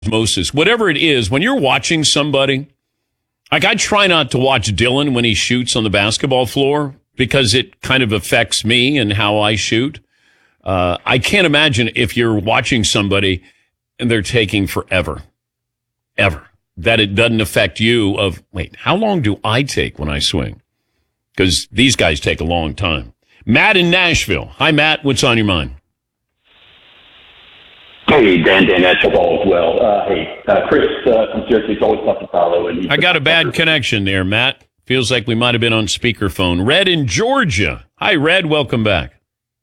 osmosis, whatever it is, when you're watching somebody, like I try not to watch Dylan when he shoots on the basketball floor because it kind of affects me and how I shoot. I can't imagine if you're watching somebody and they're taking forever, ever, that it doesn't affect you of, wait, how long do I take when I swing? Because these guys take a long time. Matt in Nashville. Hi, Matt. What's on your mind? Hey, Dan, that's all as well. Chris from Syracuse, always tough to follow. I got a bad connection there, Matt. Feels like we might have been on speakerphone. Red in Georgia. Hi, Red. Welcome back.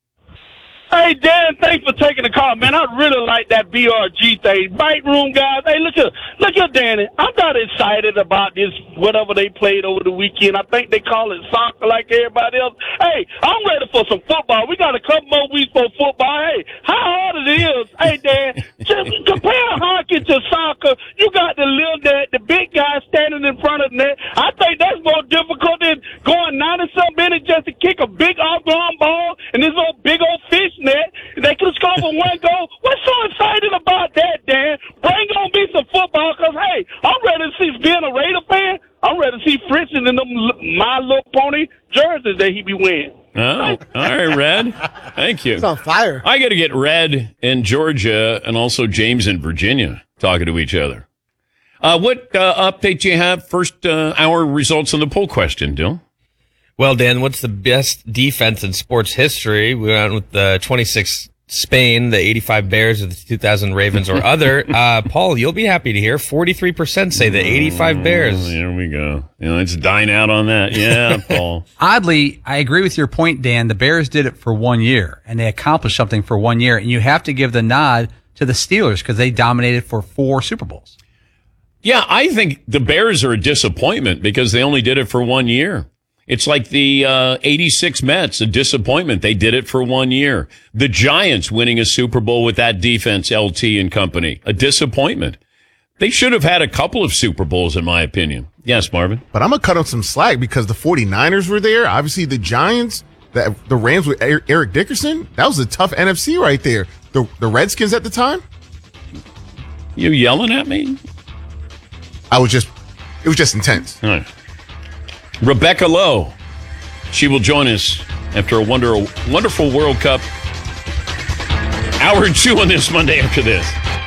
Hey, Dan, thanks for taking the call, man. I really like that BRG thing. Bite room guys. Hey, look at Danny. I'm not excited about this, whatever they played over the weekend. I think they call it soccer like everybody else. Hey, I'm ready for some football. We got a couple more weeks for football. Hey, how hard it is. Hey, Dan, just compare hockey to soccer. You got the little net, the big guy standing in front of the net. I think that's more difficult than going 90-something minutes just to kick a big off-arm ball and this old big old fish net. They could score for one goal. What's so exciting about that, Dan? Bring on me some football, because, hey, I'm ready to see, being a Raider fan, I'm ready to see Fritz in them My Little Pony jerseys that he be wearing. Oh, all right, Red. Thank you. It's on fire. I got to get Red in Georgia and also James in Virginia talking to each other. What update do you have? First hour results on the poll question, Dill? Well, Dan, what's the best defense in sports history? We went with the 26 Spain, the 85 Bears, or the 2000 Ravens, or other. Paul, you'll be happy to hear 43% say the 85 Bears. There we go. It's dying out on that. Yeah, Paul. Oddly, I agree with your point, Dan. The Bears did it for 1 year, and they accomplished something for 1 year. And you have to give the nod to the Steelers because they dominated for 4 Super Bowls. Yeah, I think the Bears are a disappointment because they only did it for 1 year. It's like the 86 Mets, a disappointment. They did it for 1 year. The Giants winning a Super Bowl with that defense, LT and company, a disappointment. They should have had a couple of Super Bowls, in my opinion. Yes, Marvin? But I'm going to cut them some slack because the 49ers were there. Obviously, the Giants, the Rams with Eric Dickerson, that was a tough NFC right there. The Redskins at the time. You yelling at me? It was just intense. All right. Rebecca Lowe. She will join us after a wonderful World Cup. Hour 2 on this Monday after this.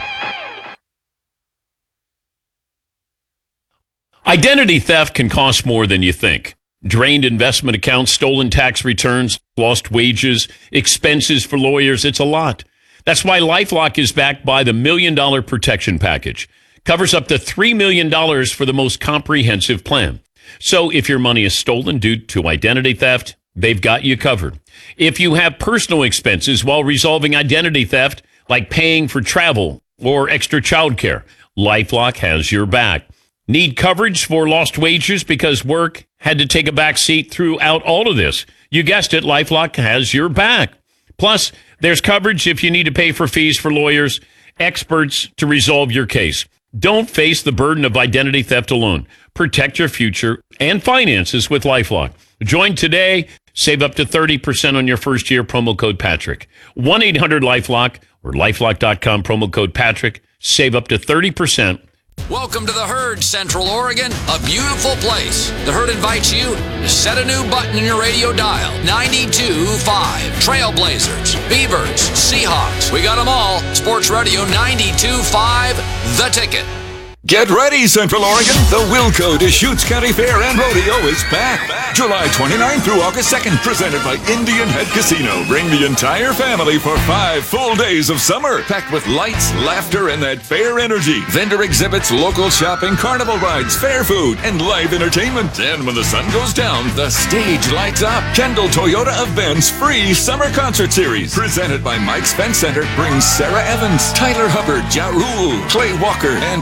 Identity theft can cost more than you think. Drained investment accounts, stolen tax returns, lost wages, expenses for lawyers. It's a lot. That's why LifeLock is backed by the $1 Million Protection Package. Covers up to $3 million for the most comprehensive plan. So if your money is stolen due to identity theft, they've got you covered. If you have personal expenses while resolving identity theft, like paying for travel or extra childcare, LifeLock has your back. Need coverage for lost wages because work had to take a back seat throughout all of this? You guessed it, LifeLock has your back. Plus, there's coverage if you need to pay for fees for lawyers, experts to resolve your case. Don't face the burden of identity theft alone. Protect your future and finances with LifeLock. Join today. Save up to 30% on your first year. Promo code Patrick. 1-800-LifeLock or LifeLock.com. Promo code Patrick. Save up to 30%. Welcome to the Herd, Central Oregon, a beautiful place. The Herd invites you to set a new button in your radio dial. 92.5. Trailblazers, Beavers, Seahawks. We got them all. Sports Radio 92.5. The Ticket. Get ready, Central Oregon. The Wilco Deschutes County Fair and Rodeo is back. July 29th through August 2nd, presented by Indian Head Casino. Bring the entire family for 5 full days of summer, packed with lights, laughter, and that fair energy. Vendor exhibits, local shopping, carnival rides, fair food, and live entertainment. And when the sun goes down, the stage lights up. Kendall Toyota Events free summer concert series, presented by Mike Spence Center, brings Sarah Evans, Tyler Hubbard, Ja Rule, Clay Walker, and Banda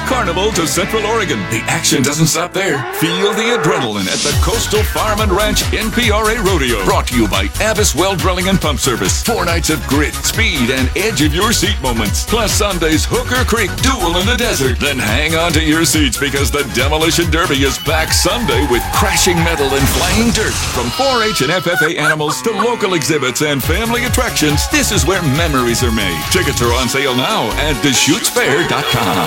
Carnival to Central Oregon. The action doesn't stop there. Feel the adrenaline at the Coastal Farm and Ranch NPRA Rodeo. Brought to you by Abbas Well Drilling and Pump Service. 4 nights of grit, speed, and edge of your seat moments. Plus Sunday's Hooker Creek Duel in the Desert. Then hang on to your seats because the Demolition Derby is back Sunday with crashing metal and flying dirt. From 4-H and FFA animals to local exhibits and family attractions, this is where memories are made. Tickets are on sale now at DeschutesFair.com.